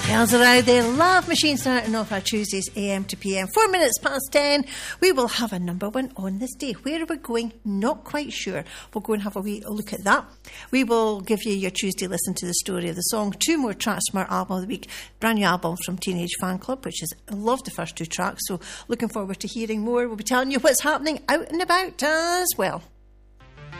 Girls around there, Love Machine starting off our Tuesdays AM to PM. 4 minutes past 10, we will have a number one on this day. Where are we going? Not quite sure. We'll go and have a wee look at that. We will give you your Tuesday listen to the story of the song. 2 more tracks from our album of the week. Brand new album from Teenage Fan Club, which is, I love the first 2 tracks, so looking forward to hearing more. We'll be telling you what's happening out and about as well.